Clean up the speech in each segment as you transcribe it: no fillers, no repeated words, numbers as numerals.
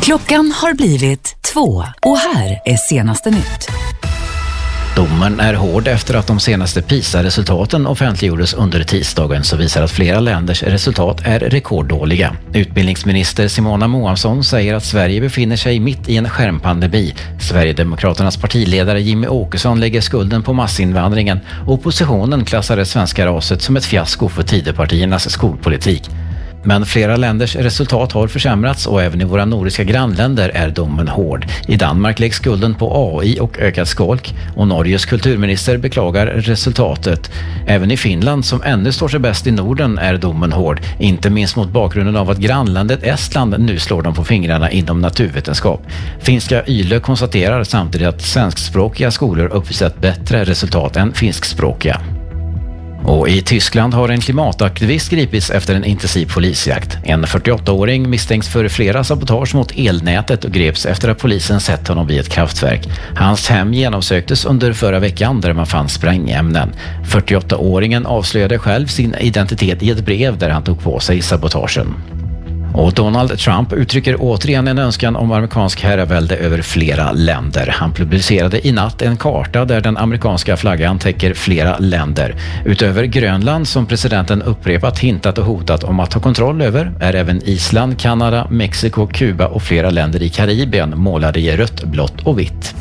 Klockan har blivit 2 och här är senaste nytt. Domen är hård efter att de senaste PISA-resultaten offentliggjordes under tisdagen, så visar att flera länders resultat är rekorddåliga. Utbildningsminister Simona Moansson säger att Sverige befinner sig mitt i en skärmpandemi. Sverigedemokraternas partiledare Jimmy Åkesson lägger skulden på massinvandringen. Oppositionen klassar det svenska raset som ett fiasko för Tidöpartiernas skolpolitik. Men flera länders resultat har försämrats och även i våra nordiska grannländer är domen hård. I Danmark läggs skulden på AI och ökad skolk och Norges kulturminister beklagar resultatet. Även i Finland, som ännu står sig bäst i Norden, är domen hård. Inte minst mot bakgrunden av att grannlandet Estland nu slår dem på fingrarna inom naturvetenskap. Finska YLE konstaterar samtidigt att svenskspråkiga skolor uppvisat bättre resultat än finskspråkiga. Och i Tyskland har en klimataktivist gripits efter en intensiv polisjakt. En 48-åring misstänks för flera sabotage mot elnätet och greps efter att polisen sett honom vid ett kraftverk. Hans hem genomsöktes under förra veckan där man fann sprängämnen. 48-åringen avslöjade själv sin identitet i ett brev där han tog på sig sabotagen. Och Donald Trump uttrycker återigen en önskan om amerikansk herravälde över flera länder. Han publicerade i natt en karta där den amerikanska flaggan täcker flera länder. Utöver Grönland, som presidenten upprepat hintat och hotat om att ta kontroll över, är även Island, Kanada, Mexiko, Kuba och flera länder i Karibien målade i rött, blått och vitt.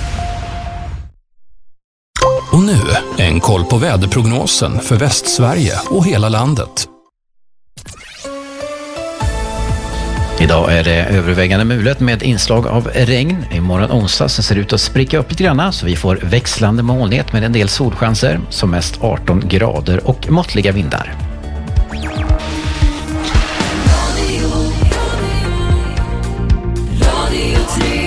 Och nu en koll på väderprognosen för Västsverige och hela landet. Idag är det övervägande mulet med inslag av regn. Imorgon onsdag så ser det ut att spricka upp lite grann, så vi får växlande molnighet med en del solchanser, som mest 18 grader och måttliga vindar.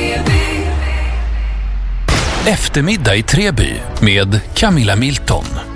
Eftermiddag i Treby med Camilla Milton.